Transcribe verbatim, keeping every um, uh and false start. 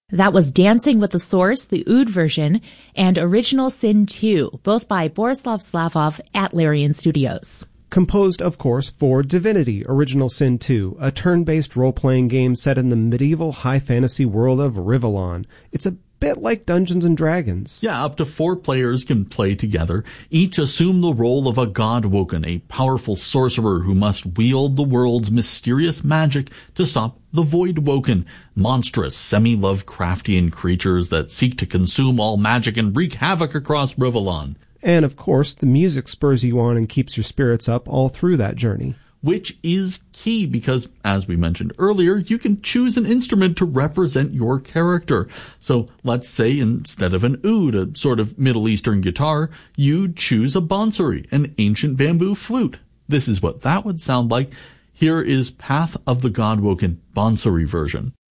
That was Dancing with the Source, the Oud version, and Original Sin two, both by Borislav Slavov at Larian Studios. Composed, of course, for Divinity, Original Sin two, a turn-based role-playing game set in the medieval high fantasy world of Rivellon. It's a bit like Dungeons and Dragons. Yeah, up to four players can play together. Each assume the role of a Godwoken, a powerful sorcerer who must wield the world's mysterious magic to stop the Voidwoken, monstrous, semi-Lovecraftian creatures that seek to consume all magic and wreak havoc across Rivellon. And, of course, the music spurs you on and keeps your spirits up all through that journey. Which is key because, as we mentioned earlier, you can choose an instrument to represent your character. So let's say instead of an oud, a sort of Middle Eastern guitar, you choose a bansuri, an ancient bamboo flute. This is what that would sound like. Here is Path of the Godwoken Bansuri version.